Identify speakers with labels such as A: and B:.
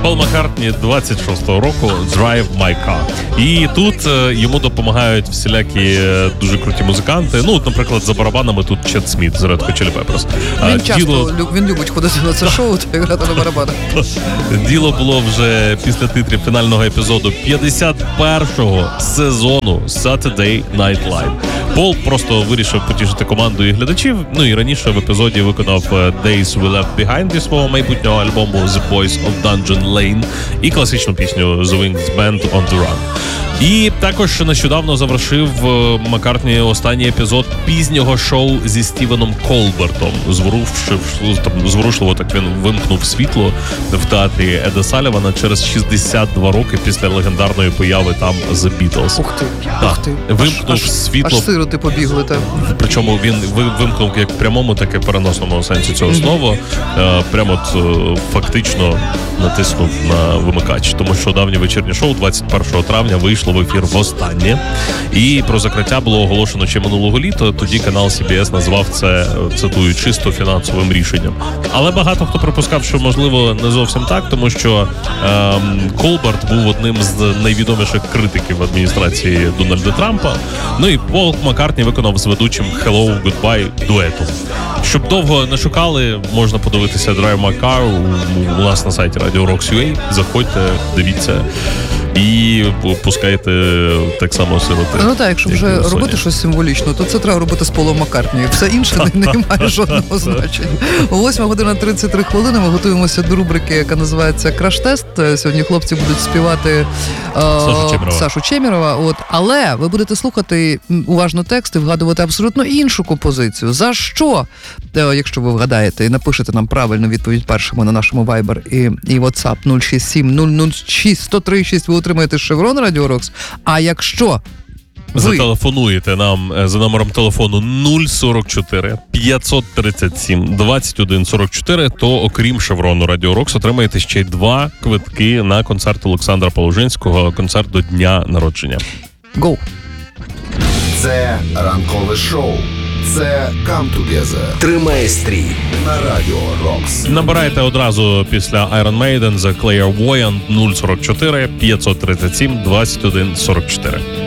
A: Пол Маккартні 26-го року «Drive My Car». І тут йому допомагають всілякі дуже круті музиканти. Ну, от, наприклад, за барабанами тут Чет Сміт з Red Hot Chili Peppers.
B: Він часто він любить ходити на це шоу та грати на барабанах.
A: Діло було вже після титрів фінального епізоду 51-го сезону Saturday Night Live. Пол просто вирішив потішити команду і глядачів. Ну і раніше в епізоді виконав Days We Left Behind зі свого майбутнього альбому The Boys of Dungeon Lane і класичну пісню The Wings Band On The Run. І також нещодавно завершив Маккартні останній епізод пізнього шоу зі Стівеном Колбертом. Зворушливо так він вимкнув світло в театрі Еда Салівана через 62 роки після легендарної появи там The Beatles.
B: Ух ти.
A: Вимкнув світло.
B: Аж сироти побігли там.
A: Причому він вимкнув як в прямому, так і в переносному сенсі цього слова. Прямо фактично натиснув на вимикач. Тому що давнє вечірнє шоу 21 травня вийшло в ефір востаннє. І про закриття було оголошено ще минулого літа. Тоді канал CBS назвав це, цитую, чисто фінансовим рішенням. Але багато хто припускав, що можливо не зовсім так, тому що Колберт був одним з найвідоміших критиків адміністрації Дональда Трампа. Ну і Пол Маккартні виконав з ведучим Hello, Goodbye дуету. Щоб довго не шукали, можна подивитися Drive My Car у нас на сайті Radio Rocks.ua. Заходьте, дивіться і пускайте так само сироти.
B: Ну так, якщо вже робити щось символічне, то це треба робити з Полом Маккартні. Все інше не має жодного значення. О 8:33 ми готуємося до рубрики, яка називається «Краш-тест». Сьогодні хлопці будуть співати Сашу Чемірова. Але ви будете слухати уважно текст і вгадувати абсолютно іншу композицію. За що? Якщо ви вгадаєте і напишете нам правильну відповідь першими на нашому Viber і WhatsApp 067 006 1036, ви отримаєте шеврон Radio Rocks. А якщо
A: зателефонуєте нам за номером телефону 044 537 21 44, то окрім шеврону Radio Rocks отримаєте ще й 2 квитки на концерт Олександра Положинського, концерт до дня народження.
B: Go!
C: Це ранкове шоу. Це Come Together. Тримай стрій на Radio Rocks.
A: Набирайте одразу після Iron Maiden за Clairvoyant 044 537 21 44.